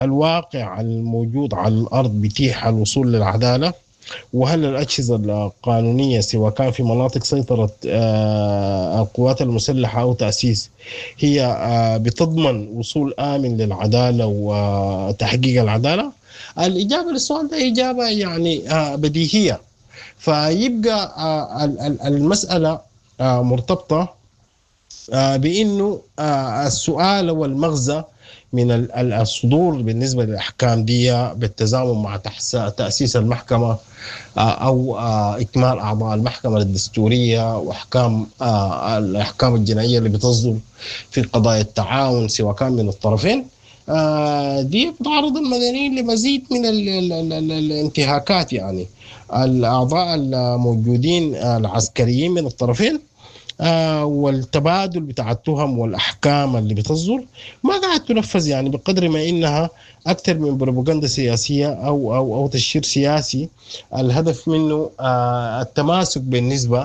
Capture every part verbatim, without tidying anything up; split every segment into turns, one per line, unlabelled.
الواقع الموجود على الأرض بيتيح الوصول للعدالة؟ وهل الأجهزة القانونية سواء كان في مناطق سيطرة آه، القوات المسلحة أو تأسيس هي آه، بتضمن وصول آمن للعدالة وتحقيق العدالة؟ الإجابة للسؤال ده إجابة يعني آه، بديهية. فيبقى آه، ال- ال- المسألة آه، مرتبطة آه، بأنه آه، السؤال والمغزى من ال- ال- الصدور بالنسبة للأحكام دي بالتزامن مع تحس- تأسيس المحكمة آه، أو آه، إكمال أعضاء المحكمة الدستورية وأحكام آه، الأحكام الجنائية اللي بتصدر في قضايا التعاون سواء كان من الطرفين. آه، دي بتعرض المدنيين لمزيد من ال ال ال ال الانتهاكات. يعني الأعضاء الموجودين آه، العسكريين من الطرفين آه والتبادل بتاع التهم والأحكام اللي بتصدر ما قاعد تنفذ، يعني بقدر ما إنها أكثر من بروباغندا سياسية أو أو أو تشهير سياسي الهدف منه آه التماسك بالنسبة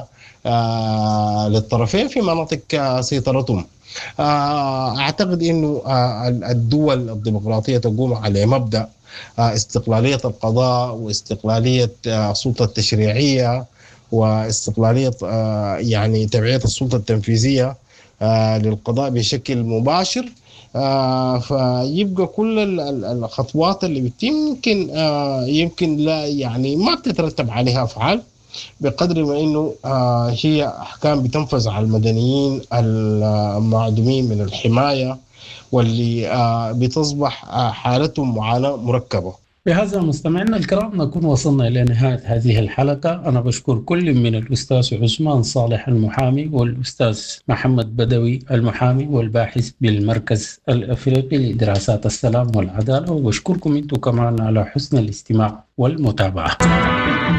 آه للطرفين في مناطق آه سيطرتهم. آه أعتقد إنه آه الدول الديمقراطية تقوم على مبدأ آه استقلالية القضاء واستقلالية آه السلطة التشريعية واستقلالية آه، يعني تبعية السلطة التنفيذية آه، للقضاء بشكل مباشر. آه، فيبقى كل ال- ال- الخطوات اللي بتتم يمكن آه، يمكن لا يعني ما بتترتب عليها أفعال بقدر ما إنه آه، هي أحكام بتنفذ على المدنيين المعدومين من الحماية واللي آه، بتصبح آه، حالتهم معاناة مركبة.
بهذا مستمعينا الكرام نكون وصلنا إلى نهاية هذه الحلقة. أنا بشكر كل من الأستاذ عثمان صالح المحامي والأستاذ محمد بدوي المحامي والباحث بالمركز الأفريقي لدراسات السلام والعدالة، وبشكركم أنتم كمان على حسن الاستماع والمتابعة.